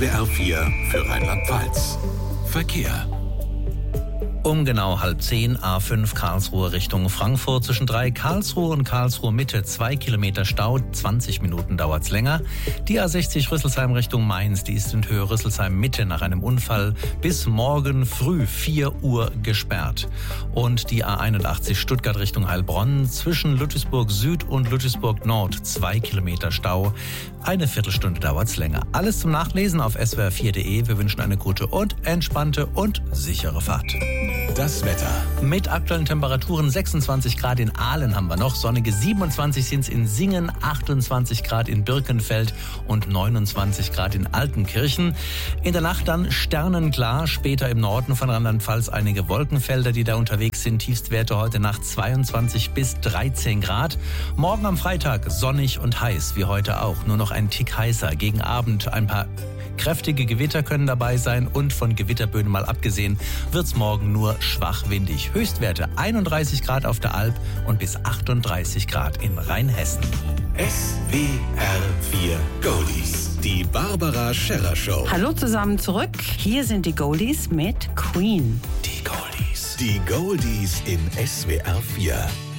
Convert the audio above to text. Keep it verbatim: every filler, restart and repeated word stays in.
S W R vier für Rheinland-Pfalz. Verkehr. Um genau halb zehn, A fünf Karlsruhe Richtung Frankfurt. Zwischen drei Karlsruhe und Karlsruhe Mitte zwei Kilometer Stau, zwanzig Minuten dauert's länger. Die A sechzig Rüsselsheim Richtung Mainz, die ist in Höhe Rüsselsheim Mitte nach einem Unfall bis morgen früh vier Uhr gesperrt. Und die A einundachtzig Stuttgart Richtung Heilbronn zwischen Ludwigsburg Süd und Ludwigsburg Nord zwei Kilometer Stau. Eine Viertelstunde dauert's länger. Alles zum Nachlesen auf S W R vier punkt de. Wir wünschen eine gute und entspannte und sichere Fahrt. Das Wetter. Mit aktuellen Temperaturen sechsundzwanzig Grad in Aalen haben wir noch, sonnige siebenundzwanzig sind es in Singen, achtundzwanzig Grad in Birkenfeld und neunundzwanzig Grad in Altenkirchen. In der Nacht dann sternenklar, später im Norden von Rheinland-Pfalz einige Wolkenfelder, die da unterwegs sind. Tiefstwerte heute Nacht zweiundzwanzig bis dreizehn Grad. Morgen am Freitag sonnig und heiß, wie heute auch, nur noch ein Tick heißer. Gegen Abend ein paar kräftige Gewitter können dabei sein und von Gewitterböen mal abgesehen wird's morgen nur schwach windig. Höchstwerte einunddreißig Grad auf der Alp und bis achtunddreißig Grad in Rheinhessen. S W R vier Goldies. Die Barbara Scherrer Show. Hallo zusammen zurück. Hier sind die Goldies mit Queen. Die Goldies. Die Goldies in S W R vier.